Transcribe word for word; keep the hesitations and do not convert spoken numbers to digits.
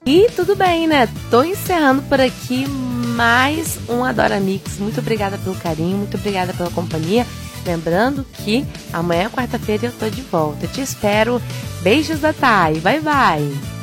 E tudo bem, né? Tô encerrando por aqui mais um Adora Mix. Muito obrigada pelo carinho, muito obrigada pela companhia. Lembrando que amanhã, quarta-feira, eu tô de volta. Te espero. Beijos da Thay. Bye, bye.